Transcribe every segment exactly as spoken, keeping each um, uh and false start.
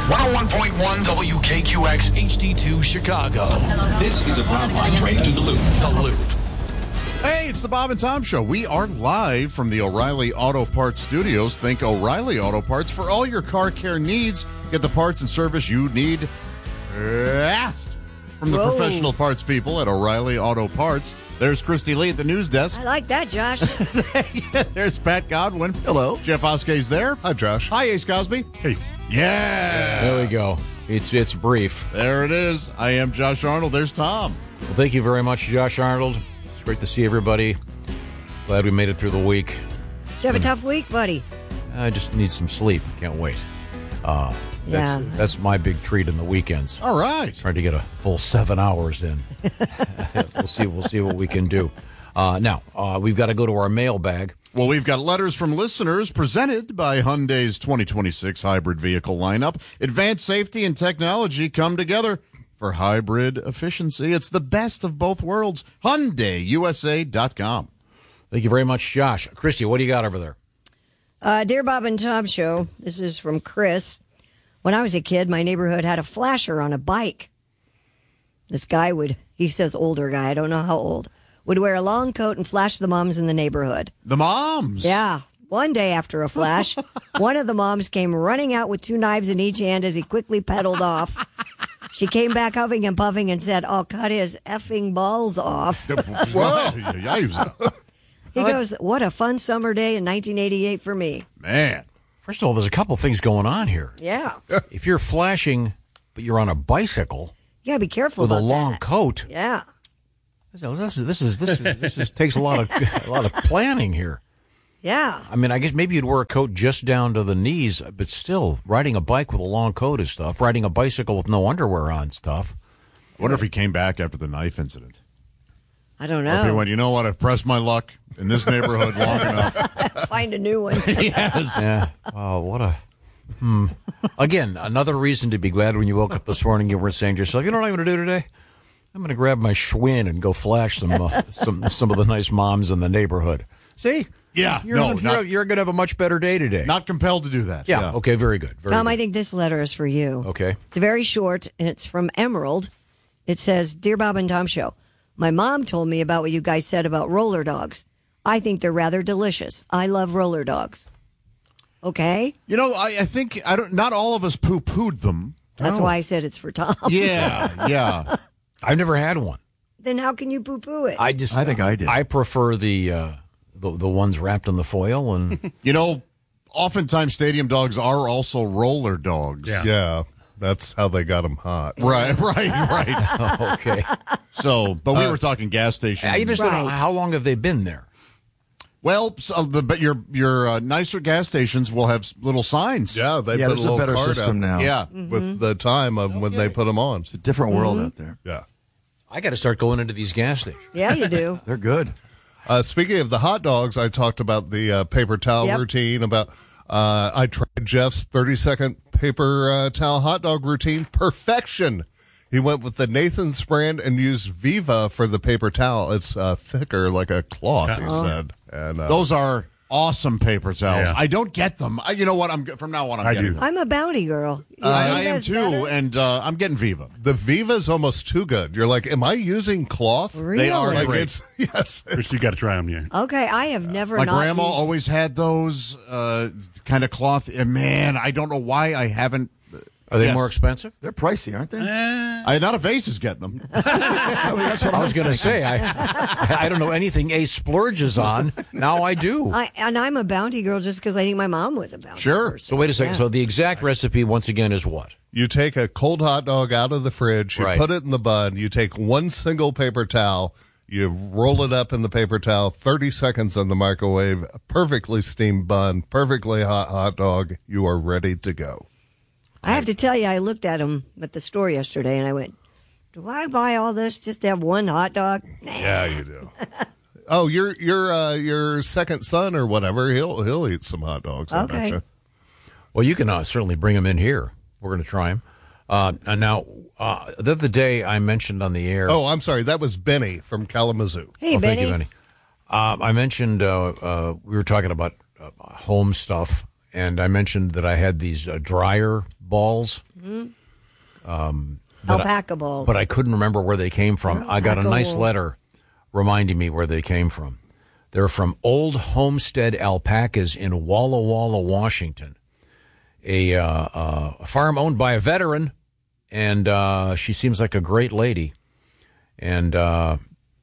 one oh one point one W K Q X H D two Chicago. This is a Brownline train to the Loop. The Loop. Hey, it's the Bob and Tom Show. We are live from the O'Reilly Auto Parts Studios. Think O'Reilly Auto Parts for all your car care needs. Get the parts and service you need fast from the Whoa. professional parts people at O'Reilly Auto Parts. There's Christy Lee at the news desk. I like that, Josh. There's Pat Godwin. Hello. Jeff Oskey's there. Hi, Josh. Hi, Ace Cosby. Hey. Yeah. There we go. It's it's brief. There it is. I am Josh Arnold. There's Tom. Well, thank you very much, Josh Arnold. It's great to see everybody. Glad we made it through the week. Did you have a tough week, buddy? I just need some sleep. Can't wait. Uh, that's Yeah. that's my big treat in the weekends. All right. Trying to get a full seven hours in. we'll see. We'll see what we can do. Uh, now uh, we've got to go to our mailbag. Well, we've got letters from listeners presented by Hyundai's twenty twenty-six hybrid vehicle lineup. Advanced safety and technology come together for hybrid efficiency. It's the best of both worlds. Hyundai U S A dot com. Thank you very much, Josh. Christy, what do you got over there? Uh, Dear Bob and Tom Show, this is from Chris. When I was a kid, my neighborhood had a flasher on a bike. This guy would, he says older guy, I don't know how old, would wear a long coat and flash the moms in the neighborhood. The moms. Yeah. One day after a flash, one of the moms came running out with two knives in each hand as he quickly pedaled off. She came back huffing and puffing and said, I'll cut his effing balls off. Whoa. He goes, what a fun summer day in nineteen eighty-eight for me. Man. First of all, there's a couple things going on here. Yeah. If you're flashing, but you're on a bicycle You got to be careful with a about long that. coat, Yeah. this is this is this is this, is, this is, takes a lot of a lot of planning here. Yeah. I mean, I guess maybe you'd wear a coat just down to the knees, but still, riding a bike with a long coat is tough. Riding a bicycle with no underwear on is tough. I wonder if he came back after the knife incident. I don't Or if he know. went, you know what, I've pressed my luck in this neighborhood long enough. Find a new one. Yes. Yeah. Oh, what a. Hmm. Again, another reason to be glad when you woke up this morning, you weren't saying to yourself, you know what I'm going to do today? I'm going to grab my Schwinn and go flash some uh, some some of the nice moms in the neighborhood. See? Yeah, You're, no, you're, not- you're going to have a much better day today. Not compelled to do that. yeah, okay, very good. Very Tom, good. I think this letter is for you. Okay. It's very short, and it's from Emerald. It says, Dear Bob and Tom Show, my mom told me about what you guys said about roller dogs. I think they're rather delicious. I love roller dogs. Okay? You know, I, I think I don't. Not all of us poo-pooed them. That's why I said it's for Tom. Yeah, yeah. I've never had one. Then how can you poo-poo it? I just. I think I did. I prefer the uh, the the ones wrapped in the foil and. You know, oftentimes stadium dogs are also roller dogs. Yeah. yeah, that's how they got them hot. Right, right, right. Okay. So, but we were talking gas station. I just don't know Right. how long have they been there? Well, so the but your your uh, nicer gas stations will have s- little signs. Yeah, they yeah, put a there's little a better card system up now. Yeah. with the time of when they put them on. It's a different world out there. Yeah. I got to start going into these gas stations. Yeah, you do. They're good. Uh, speaking of the hot dogs, I talked about the uh, paper towel Yep. routine. About uh, I tried Jeff's thirty second paper uh, towel hot dog routine. Perfection. He went with the Nathan's brand and used Viva for the paper towel. It's uh, thicker, like a cloth. He said, and uh, Those are awesome paper towels. Yeah. I don't get them. I, you know what? I'm from now on. I'm I getting do. them. I'm a bounty girl. You Uh, I think am that's too, better? and uh, I'm getting Viva. the Viva's almost too good. You're like, am I using cloth? Really? They are Like great. it's yes. Chris, you got to try them, yeah. Okay, I have never My not grandma used- always had those uh, kind of cloth. uh, Man, I don't know why I haven't. Are they Yes. more expensive? They're pricey, aren't they? I not a vase is getting them. I mean, that's what I was going to say, I I don't know anything Ace splurges on. Now I do. I, and I'm a bounty girl just because I think my mom was a bounty Sure. person. So wait a second. Yeah. So the exact recipe, once again, is what? You take a cold hot dog out of the fridge, you Right. put it in the bun, you take one single paper towel, you roll it up in the paper towel, thirty seconds in the microwave, a perfectly steamed bun, perfectly hot hot dog, you are ready to go. I have to tell you, I looked at them at the store yesterday, and I went, "Do I buy all this just to have one hot dog?" Nah. Yeah, you do. Oh, your your uh, your second son or whatever, he'll he'll eat some hot dogs. I Okay. betcha. Well, you can uh, certainly bring them in here. We're going to try them. Uh, and now, uh, the other day I mentioned on the air. Oh, I'm sorry, that was Benny from Kalamazoo. Hey, Oh, Benny. thank you, Benny. Um, I mentioned uh, uh, we were talking about uh, home stuff, and I mentioned that I had these uh, dryer balls Um, but Alpaca I, balls. But I couldn't remember where they came from. I got a Alpaca nice wool. letter reminding me where they came from. They're from Old Homestead Alpacas in Walla Walla, Washington. A, uh, uh, a farm owned by a veteran, and uh, she seems like a great lady. And uh,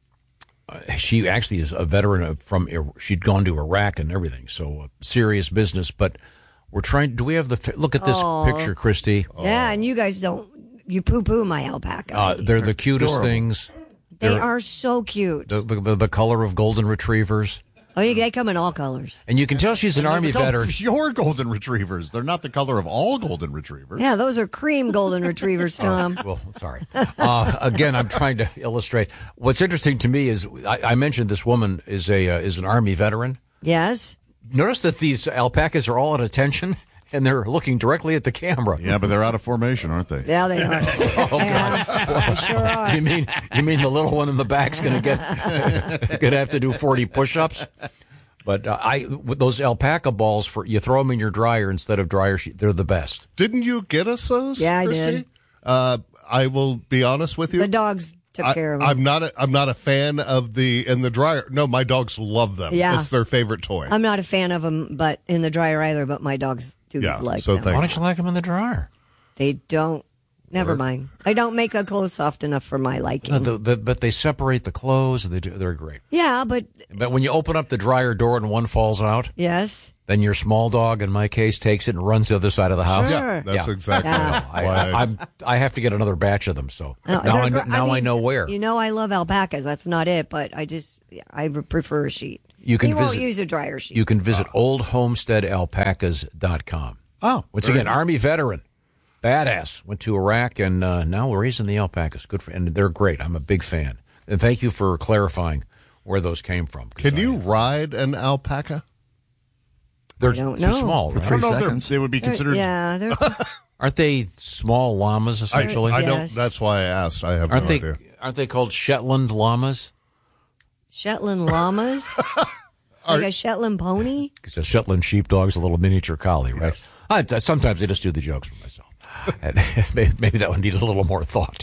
she actually is a veteran from, she'd gone to Iraq and everything, so uh, serious business. But we're trying, do we have the, look at this Aw. picture, Christy. Yeah, and you guys don't, you poo-poo my alpaca. Uh, they're the cutest adorable. things. they they're- are so cute. The, the, the color of golden retrievers. Oh, yeah, they come in all colors. And you can tell she's an They're Army the color veteran. of your golden retrievers. They're not the color of all golden retrievers. Yeah, those are cream golden retrievers, Tom. Well, sorry. Uh, again, I'm trying to illustrate. What's interesting to me is I, I mentioned this woman is a uh, is an Army veteran. Yes. Notice that these alpacas are all at attention and they're looking directly at the camera. Yeah, but they're out of formation, aren't they? Yeah, they are. Oh, Yeah, they sure are. You mean you mean the little one in the back's going to get going to have to do forty push-ups? But uh, I with those alpaca balls for you throw them in your dryer instead of dryer sheet. They're the best. Didn't you get us those? Yeah, I Christy? did. Uh, I will be honest with you. The dogs took I, care of them. I'm not. A, I'm not a fan of the in the dryer. No, my dogs love them. Yeah. It's their favorite toy. I'm not a fan of them, but in the dryer either. But my dogs do Yeah, like so them. thank- Why don't you like them in the dryer? They don't. Never mind. I don't make the clothes soft enough for my liking. No, the, the, but they separate the clothes. And they do, they're great. Yeah, but But when you open up the dryer door and one falls out, yes. then your small dog, in my case, takes it and runs the other side of the house. Sure. Yeah, that's Yeah. exactly Yeah. I, why. I, I'm, I have to get another batch of them. So No, now, they're I, gr- know, now I, mean, know where. You know, I love alpacas. That's not it, but I just I prefer a sheet. You can he won't visit- use a dryer sheet. You can visit old homestead alpacas dot com. Oh, Once very again, Army veteran, badass, went to Iraq, and uh, now we're raising the alpacas. Good for, and they're great. I'm a big fan. And thank you for clarifying where those came from. 'cause Can I- you ride an alpaca? They're I don't too know. small, For right? I don't know if they're- seconds. they would be They're- considered. yeah, they're, Aren't they small llamas I, essentially? I don't. Yes. That's why I asked. I have aren't no they? idea. Aren't they called Shetland llamas? Shetland llamas. Like a Shetland pony. Because a Shetland sheepdog's a little miniature collie, right? I, sometimes I just do the jokes for myself. And maybe, maybe that would need a little more thought.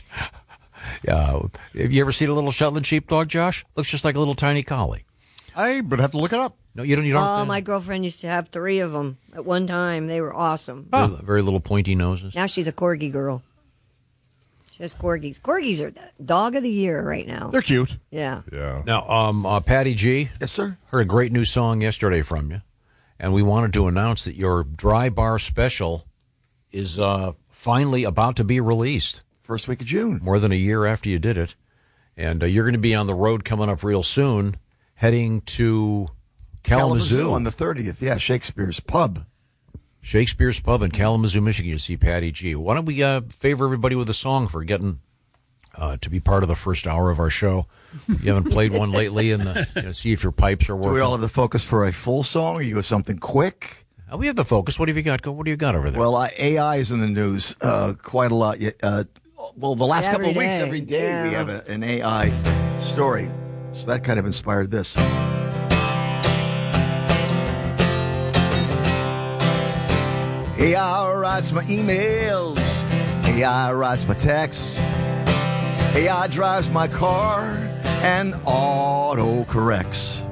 Yeah, have you ever seen a little Shetland sheepdog, Josh? Looks just like a little tiny collie. I would have to look it up. No, you don't. You don't. Oh, uh, my girlfriend used to have three of them at one time. They were awesome. very, very little pointy noses. Now she's a corgi girl. She has corgis. Corgis are the dog of the year right now. They're cute. Yeah. Yeah. Now, um, uh, Patty G, Yes, sir. heard a great new song yesterday from you, and we wanted to announce that your Dry Bar Special is uh, finally about to be released. First week of June. More than a year after you did it, and uh, you're going to be on the road coming up real soon, heading to Kalamazoo, on the thirtieth. Yeah, Shakespeare's Pub. Shakespeare's Pub in Kalamazoo, Michigan, to see Patty G. Why don't we uh, favor everybody with a song for getting uh, to be part of the first hour of our show? You haven't played one lately, and you know, see if your pipes are Do working. we all have the focus for a full song, or you go something quick? Uh, we have the focus. What have you got? Go- What do you got over there? Well, uh, A I is in the news uh, quite a lot. Yet, uh, well, the last Every couple of weeks, day, every day we yeah. have a, an A I story. So that kind of inspired this. A I writes my emails. A I writes my texts. A I drives my car and auto corrects.